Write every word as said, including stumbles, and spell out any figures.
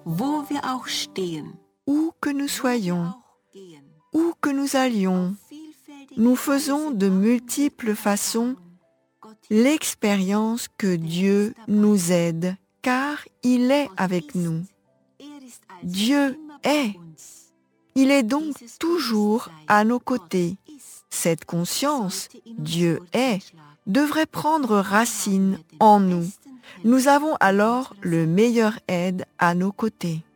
wo wir auch stehen, Où que nous soyons, auch gehen, où que nous allions, vielfältige nous faisons de multiples façons l'expérience que Dieu nous aide, car il est avec nous. Dieu est. Il est donc toujours à nos côtés. Cette conscience, Dieu est, devrait prendre racine en nous. Nous avons alors le meilleur aide à nos côtés.